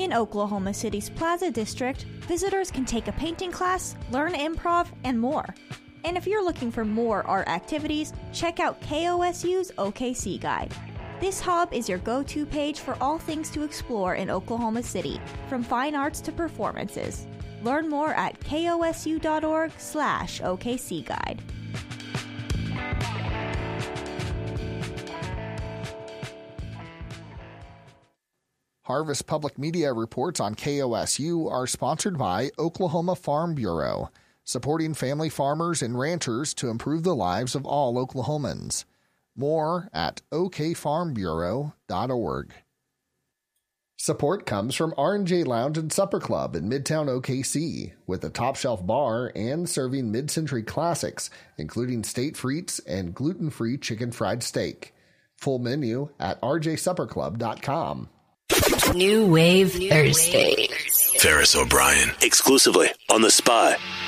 In Oklahoma City's Plaza District, visitors can take a painting class, learn improv, and more. And if you're looking for more art activities, check out KOSU's OKC Guide. This hub is your go-to page for all things to explore in Oklahoma City, from fine arts to performances. Learn more at kosu.org/OKC Guide. Harvest Public Media reports on KOSU are sponsored by Oklahoma Farm Bureau, supporting family farmers and ranchers to improve the lives of all Oklahomans. More at okfarmbureau.org. Support comes from R&J Lounge and Supper Club in Midtown OKC, with a top-shelf bar and serving mid-century classics, including state frites and gluten-free chicken fried steak. Full menu at rjsupperclub.com. New Wave Thursday. Ferris O'Brien, exclusively on The Spy.